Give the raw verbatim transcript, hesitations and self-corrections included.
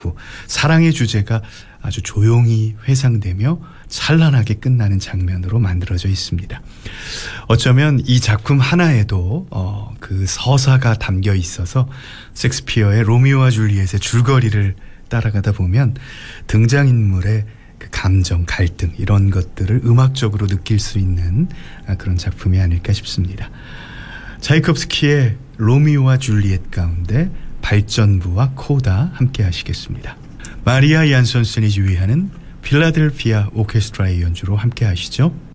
사랑의 주제가 아주 조용히 회상되며 찬란하게 끝나는 장면으로 만들어져 있습니다. 어쩌면 이 작품 하나에도 어, 그 서사가 담겨 있어서 셰익스피어의 로미오와 줄리엣의 줄거리를 따라가다 보면 등장인물의 그 감정, 갈등 이런 것들을 음악적으로 느낄 수 있는 그런 작품이 아닐까 싶습니다. 차이콥스키의 로미오와 줄리엣 가운데 발전부와 코다 함께 하시겠습니다. 마리아 얀손슨이 지휘하는 필라델피아 오케스트라의 연주로 함께 하시죠.